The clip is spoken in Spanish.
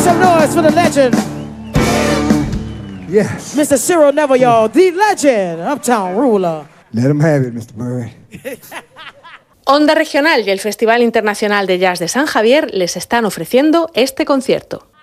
some noise for the legend. Yes. Mr. Cyril Neville, y'all, the legend, Uptown Ruler. Let him have it, Mr. Bird. Onda Regional y el Festival Internacional de Jazz de San Javier les están ofreciendo este concierto.